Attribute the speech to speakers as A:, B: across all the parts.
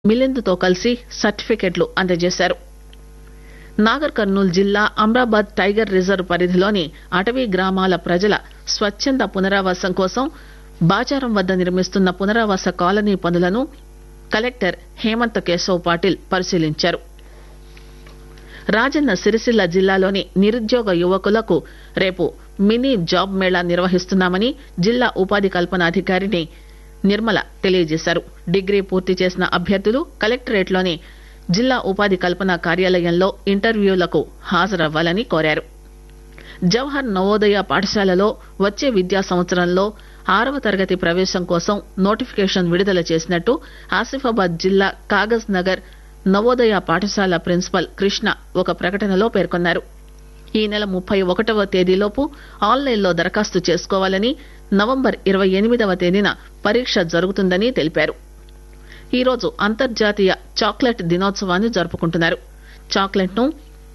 A: మిలింద్తో కలిసి సర్టిఫికెట్లు అందజేశారు. నాగర్ కర్నూలు జిల్లా అమ్రాబాద్ టైగర్ రిజర్వ్ పరిధిలోని అటవీ గ్రామాల ప్రజల స్వచ్చంద పునరావాసం కోసం బాచారం వద్ద నిర్మిస్తున్న పునరావాస కాలనీ పనులను కలెక్టర్ హేమంత్ కేశవ్ పాటిల్ పరిశీలించారు. రాజన్న సిరిసిల్ల జిల్లాలోని నిరుద్యోగ యువకులకు రేపు మినీ జాబ్ మేళా నిర్వహిస్తున్నామని జిల్లా ఉపాధి కల్పన అధికారిని నిర్మల తెలియజేశారు. డిగ్రీ పూర్తి చేసిన అభ్యర్థులు కలెక్టరేట్లోని జిల్లా ఉపాధి కల్పన కార్యాలయంలో ఇంటర్వ్యూలకు హాజరవ్వాలని కోరారు. జవహర్ నవోదయ పాఠశాలలో వచ్చే విద్యా సంవత్సరంలో 6వ తరగతి ప్రవేశం కోసం నోటిఫికేషన్ విడుదల చేసినట్టు ఆసిఫాబాద్ జిల్లా కాగజ్ నగర్ నవోదయ పాఠశాల ప్రిన్సిపల్ కృష్ణ ఒక ప్రకటనలో పేర్కొన్నారు. ఈ నెల 31వ తేదీలోపు ఆన్లైన్లో దరఖాస్తు చేసుకోవాలని, నవంబర్ 28వ తేదీన పరీక్ష జరుగుతుందని తెలిపారు. ఈరోజు అంతర్జాతీయ చాక్లెట్ దినోత్సవాన్ని జరుపుకుంటున్నారు. చాక్లెట్ ను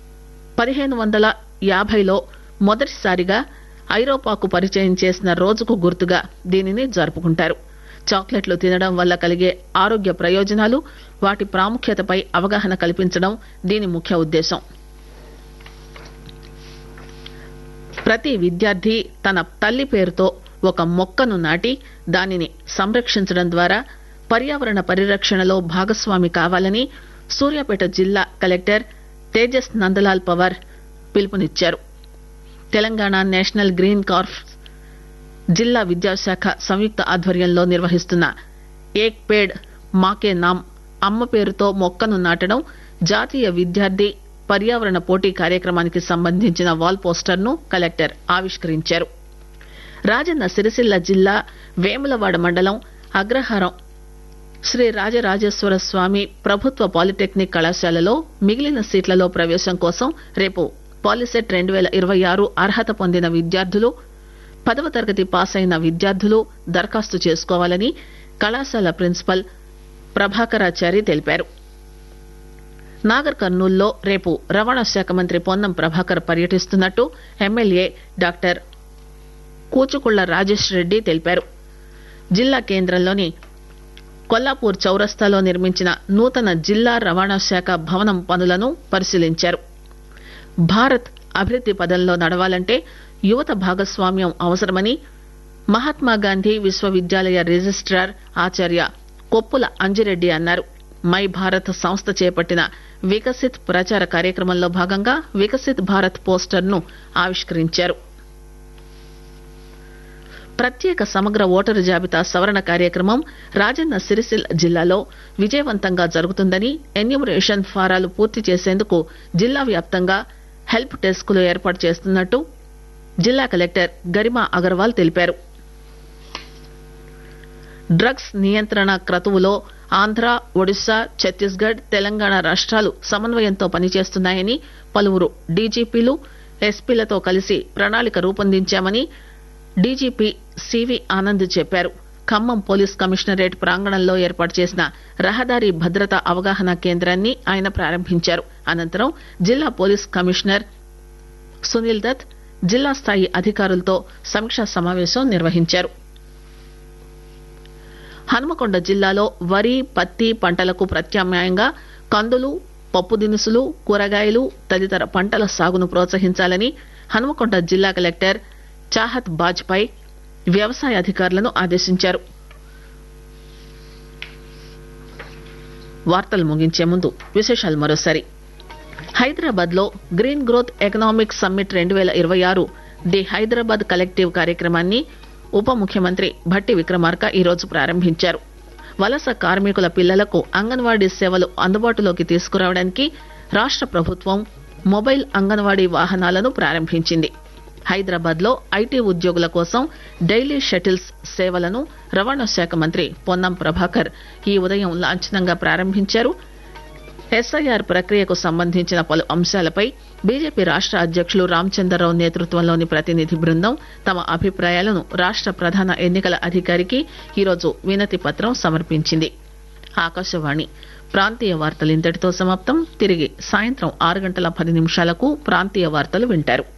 A: 1550లో మొదటిసారిగా ఐరోపాకు పరిచయం చేసిన రోజుకు గుర్తుగా దీనిని జరుపుకుంటారు. చాక్లెట్లు తినడం వల్ల కలిగే ఆరోగ్య ప్రయోజనాలు, వాటి ప్రాముఖ్యతపై అవగాహన కల్పించడం దీని ముఖ్య ఉద్దేశం. ప్రతి విద్యార్థి తన తల్లి పేరుతో ఒక మొక్కను నాటి దానిని సంరక్షించడం ద్వారా పర్యావరణ పరిరక్షణలో భాగస్వామి కావాలని సూర్యాపేట జిల్లా కలెక్టర్ తేజస్ నందలాల్ పవార్ పిలుపునిచ్చారు. తెలంగాణ నేషనల్ గ్రీన్ కార్ప్స్ జిల్లా విద్యాశాఖ సంయుక్త ఆధ్వర్యంలో నిర్వహిస్తున్న ఏక్ పేడ్ మాకే నామ్ అమ్మ పేరుతో మొక్కను నాటడం జాతీయ విద్యార్థి పర్యావరణ పోటీ కార్యక్రమానికి సంబంధించిన వాల్ పోస్టర్ ను కలెక్టర్ ఆవిష్కరించారు. రాజన్న సిరిసిల్ల జిల్లా వేములవాడ మండలం అగ్రహారం శ్రీ రాజరాజేశ్వర స్వామి ప్రభుత్వ పాలిటెక్నిక్ కళాశాలలో మిగిలిన సీట్లలో ప్రవేశం కోసం రేపు పాలిసెట్ 2026 అర్హత పొందిన విద్యార్థులు, 10వ తరగతి పాస్ అయిన విద్యార్థులు దరఖాస్తు చేసుకోవాలని కళాశాల ప్రిన్సిపల్ ప్రభాకరాచారి తెలిపారు. నాగర్ కర్నూలులో రేపు రవాణా శాఖ మంత్రి పొన్నం ప్రభాకర్ పర్యటిస్తున్నట్టు ఎమ్మెల్యే డాక్టర్ కూచుకుళ్ల రాజేష్ రెడ్డి తెలిపారు. జిల్లా కేంద్రంలోని కొల్లాపూర్ చౌరస్తాలో నిర్మించిన నూతన జిల్లా రవాణా శాఖ భవనం పనులను పరిశీలించారు. భారత్ అభివృద్ది పదంలో నడవాలంటే యువత భాగస్వామ్యం అవసరమని మహాత్మాగాంధీ విశ్వవిద్యాలయ రిజిస్ట్రార్ ఆచార్య కొప్పుల అంజిరెడ్డి అన్నారు. మై భారత్ సంస్థ చేపట్టిన వికసిత్ ప్రచార కార్యక్రమంలో భాగంగా వికసిత్ భారత్ పోస్టర్ ను ఆవిష్కరించారు. ప్రత్యేక సమగ్ర ఓటరు జాబితా సవరణ కార్యక్రమం రాజన్న సిరిసిల్ల జిల్లాలో విజయవంతంగా జరుగుతుందని, ఎన్యూమరేషన్ ఫారాలు పూర్తి చేసేందుకు జిల్లా వ్యాప్తంగా హెల్ప్ డెస్కులు ఏర్పాటు చేస్తున్నట్టు జిల్లా కలెక్టర్ గరిమా అగర్వాల్ తెలిపారు. డ్రగ్స్ నియంత్రణ క్రతువులో ఆంధ్ర, ఒడిశా, ఛత్తీస్గఢ్, తెలంగాణ రాష్ట్రాలు సమన్వయంతో పనిచేస్తున్నాయని పలువురు డీజీపీలు, ఎస్పీలతో కలిసి ప్రణాళిక రూపొందించామని డీజీపీ సివి ఆనంద్ చెప్పారు. ఖమ్మం పోలీస్ కమిషనరేట్ ప్రాంగణంలో ఏర్పాటు చేసిన రహదారి భద్రతా అవగాహన కేంద్రాన్ని ఆయన ప్రారంభించారు. అనంతరం జిల్లా పోలీస్ కమిషనర్ సునీల్ దత్ జిల్లా స్థాయి అధికారులతో సమీక్షా సమావేశం నిర్వహించారు. హన్మకొండ జిల్లాలో వరి, పత్తి పంటలకు ప్రత్యామ్నాయంగా కందులు, పప్పు దినుసులు, కూరగాయలు తదితర పంటల సాగును ప్రోత్సహించాలని హన్మకొండ జిల్లా కలెక్టర్ చాహత్ బాజ్పాయ్ వ్యవసాయ అధికారులను ఆదేశించారు. వార్తలు ముగించే ముందు విశేషాలు మరోసారి. హైదరాబాద్ లో green growth economic summit 2026 the Hyderabad collective కార్యక్రమాన్ని ఉప ముఖ్యమంత్రి భట్టి విక్రమార్క ఈరోజు ప్రారంభించారు. వలస కార్మికుల పిల్లలకు అంగన్వాడీ సేవలు అందుబాటులోకి తీసుకురావడానికి రాష్ట ప్రభుత్వం మొబైల్ అంగన్వాడీ వాహనాలను ప్రారంభించింది. హైదరాబాద్ లో ఐటీ ఉద్యోగుల కోసం డైలీ షటిల్స్ సేవలను రవాణా శాఖ మంత్రి పొన్నం ప్రభాకర్ ఈ ఉదయం లాంఛనంగా ప్రారంభించారు. ఎస్ఐఆర్ ప్రక్రియకు సంబంధించిన పలు అంశాలపై బీజేపీ రాష్ట అధ్యక్షులు రామచంద్రరావు నేతృత్వంలోని ప్రతినిధి బృందం తమ అభిప్రాయాలను రాష్ట ప్రధాన ఎన్నికల అధికారికి ఈరోజు వినతి పత్రం సమర్పించింది. ఆకాశవాణి ప్రాంతీయ వార్తలు ఇంతటితో సమాప్తం. తిరిగి సాయంత్రం 6 గంటల 10 నిమిషాలకు ప్రాంతీయ వార్తలు వింటారు.